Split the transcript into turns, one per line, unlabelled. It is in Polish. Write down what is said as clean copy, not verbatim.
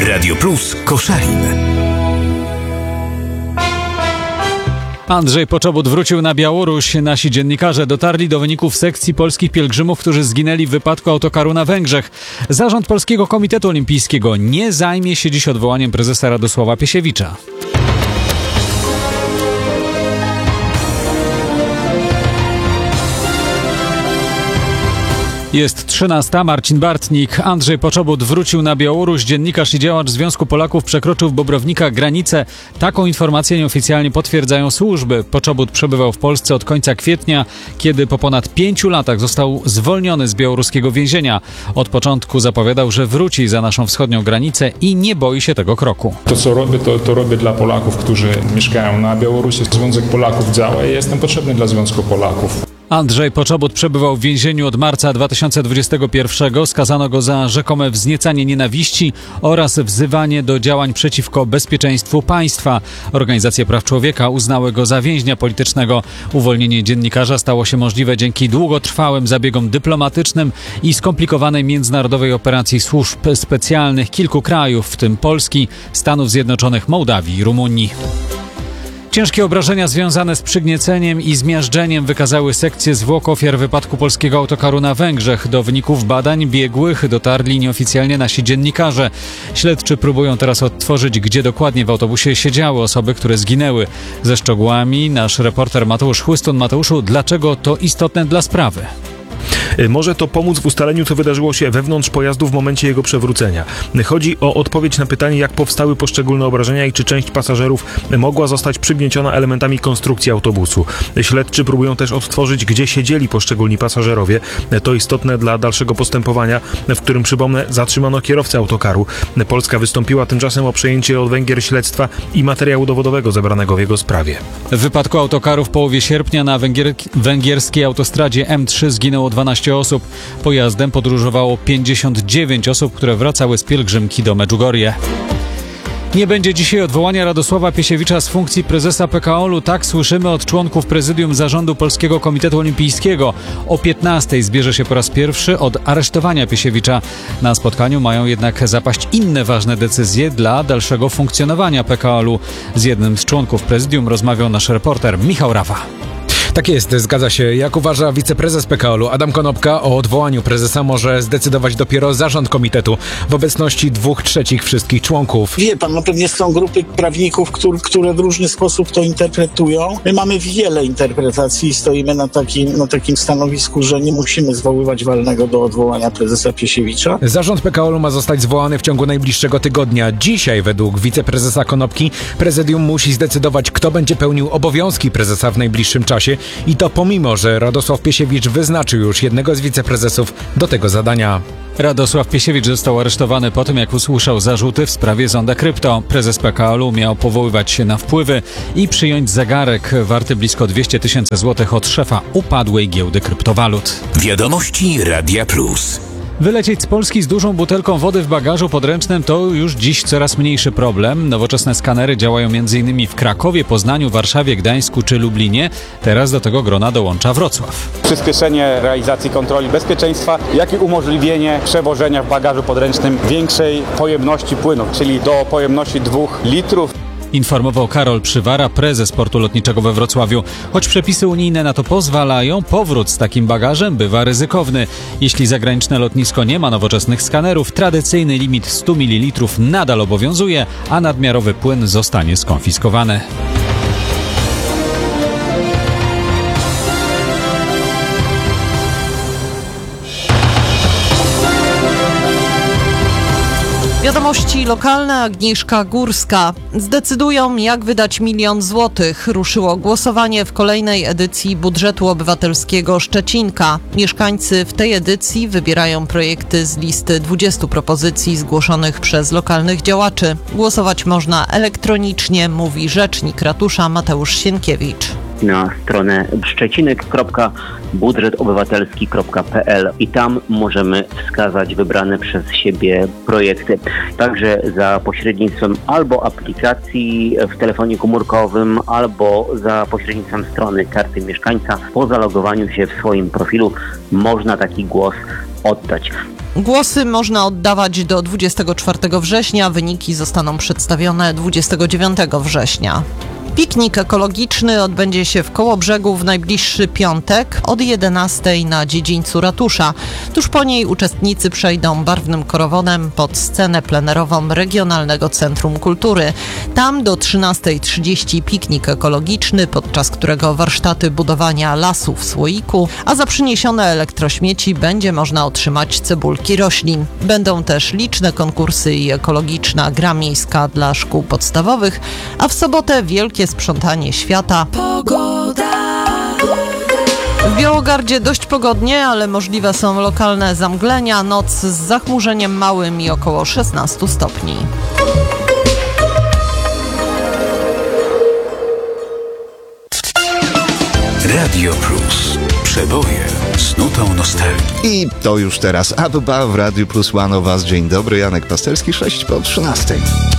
Radio Plus Koszalin.
Andrzej Poczobut wrócił na Białoruś. Nasi dziennikarze dotarli do wyników sekcji polskich pielgrzymów, którzy zginęli w wypadku autokaru na Węgrzech. Zarząd Polskiego Komitetu Olimpijskiego nie zajmie się dziś odwołaniem prezesa Radosława Piesiewicza. Jest 13. Marcin Bartnik. Andrzej Poczobut wrócił na Białoruś. Dziennikarz i działacz Związku Polaków przekroczył w Bobrownikach granicę. Taką informację nieoficjalnie potwierdzają służby. Poczobut przebywał w Polsce od końca kwietnia, kiedy po ponad 5 latach został zwolniony z białoruskiego więzienia. Od początku zapowiadał, że wróci za naszą wschodnią granicę i nie boi się tego kroku.
To, co robię, to robię dla Polaków, którzy mieszkają na Białorusi. Związek Polaków działa i jestem potrzebny dla Związku Polaków.
Andrzej Poczobut przebywał w więzieniu od marca 2021. Skazano go za rzekome wzniecanie nienawiści oraz wzywanie do działań przeciwko bezpieczeństwu państwa. Organizacje praw człowieka uznały go za więźnia politycznego. Uwolnienie dziennikarza stało się możliwe dzięki długotrwałym zabiegom dyplomatycznym i skomplikowanej międzynarodowej operacji służb specjalnych kilku krajów, w tym Polski, Stanów Zjednoczonych, Mołdawii i Rumunii. Ciężkie obrażenia związane z przygnieceniem i zmiażdżeniem wykazały sekcje zwłok ofiar wypadku polskiego autokaru na Węgrzech. Do wyników badań biegłych dotarli nieoficjalnie nasi dziennikarze. Śledczy próbują teraz odtworzyć, gdzie dokładnie w autobusie siedziały osoby, które zginęły. Ze szczegółami nasz reporter Mateusz Chłystun. Mateuszu, dlaczego to istotne dla sprawy?
Może to pomóc w ustaleniu, co wydarzyło się wewnątrz pojazdu w momencie jego przewrócenia. Chodzi o odpowiedź na pytanie, jak powstały poszczególne obrażenia i czy część pasażerów mogła zostać przygnieciona elementami konstrukcji autobusu. Śledczy próbują też odtworzyć, gdzie siedzieli poszczególni pasażerowie. To istotne dla dalszego postępowania, w którym, przypomnę, zatrzymano kierowcę autokaru. Polska wystąpiła tymczasem o przejęcie od Węgier śledztwa i materiału dowodowego zebranego w jego sprawie.
W wypadku autokaru w połowie sierpnia na węgierskiej autostradzie M3 zginęło 12 osób. Pojazdem podróżowało 59 osób, które wracały z pielgrzymki do Medjugorje. Nie będzie dzisiaj odwołania Radosława Piesiewicza z funkcji prezesa PKOL-u. Tak słyszymy od członków prezydium zarządu Polskiego Komitetu Olimpijskiego. O 15:00 zbierze się po raz pierwszy od aresztowania Piesiewicza. Na spotkaniu mają jednak zapaść inne ważne decyzje dla dalszego funkcjonowania PKOL-u. Z jednym z członków prezydium rozmawiał nasz reporter Michał Rawa.
Tak jest, zgadza się. Jak uważa wiceprezes PKOL-u Adam Konopka, o odwołaniu prezesa może zdecydować dopiero zarząd komitetu w obecności 2/3 wszystkich członków.
Wie pan, pewnie są grupy prawników, które w różny sposób to interpretują. My mamy wiele interpretacji i stoimy na takim stanowisku, że nie musimy zwoływać walnego do odwołania prezesa Piesiewicza.
Zarząd PKOL-u ma zostać zwołany w ciągu najbliższego tygodnia. Dzisiaj według wiceprezesa Konopki prezydium musi zdecydować, kto będzie pełnił obowiązki prezesa w najbliższym czasie. I to pomimo, że Radosław Piesiewicz wyznaczył już jednego z wiceprezesów do tego zadania.
Radosław Piesiewicz został aresztowany po tym, jak usłyszał zarzuty w sprawie zonda krypto. Prezes PKOL-u miał powoływać się na wpływy i przyjąć zegarek warty blisko 200 000 złotych od szefa upadłej giełdy kryptowalut.
Wiadomości Radia Plus.
Wylecieć z Polski z dużą butelką wody w bagażu podręcznym to już dziś coraz mniejszy problem. Nowoczesne skanery działają m.in. w Krakowie, Poznaniu, Warszawie, Gdańsku czy Lublinie. Teraz do tego grona dołącza Wrocław.
Przyspieszenie realizacji kontroli bezpieczeństwa, jak i umożliwienie przewożenia w bagażu podręcznym większej pojemności płynu, czyli do pojemności 2 litrów.
Informował Karol Przywara, prezes portu lotniczego we Wrocławiu. Choć przepisy unijne na to pozwalają, powrót z takim bagażem bywa ryzykowny. Jeśli zagraniczne lotnisko nie ma nowoczesnych skanerów, tradycyjny limit 100 ml nadal obowiązuje, a nadmiarowy płyn zostanie skonfiskowany.
Wiadomości lokalne. Agnieszka Górska. Zdecydują, jak wydać 1 000 000 złotych. Ruszyło głosowanie w kolejnej edycji budżetu obywatelskiego Szczecinka. Mieszkańcy w tej edycji wybierają projekty z listy 20 propozycji zgłoszonych przez lokalnych działaczy. Głosować można elektronicznie, mówi rzecznik ratusza Mateusz Sienkiewicz.
Na stronę szczecinek.budżetobywatelski.pl i tam możemy wskazać wybrane przez siebie projekty. Także za pośrednictwem albo aplikacji w telefonie komórkowym, albo za pośrednictwem strony karty mieszkańca. Po zalogowaniu się w swoim profilu można taki głos oddać.
Głosy można oddawać do 24 września, wyniki zostaną przedstawione 29 września. Piknik ekologiczny odbędzie się w Kołobrzegu w najbliższy piątek od 11 na dziedzińcu ratusza. Tuż po niej uczestnicy przejdą barwnym korowodem pod scenę plenerową Regionalnego Centrum Kultury. Tam do 13:30 piknik ekologiczny, podczas którego warsztaty budowania lasu w słoiku, a za przyniesione elektrośmieci będzie można otrzymać cebulki roślin. Będą też liczne konkursy i ekologiczna gra miejska dla szkół podstawowych, a w sobotę wielkie sprzątanie świata. Pogoda. W Białogardzie dość pogodnie, ale możliwe są lokalne zamglenia. Noc z zachmurzeniem małym i około 16 stopni.
Radio Plus. Przeboje z nutą nostalgii.
I to już teraz Abba w Radiu Plus One o Was. Dzień dobry, Janek Pasterski, 6 po 13.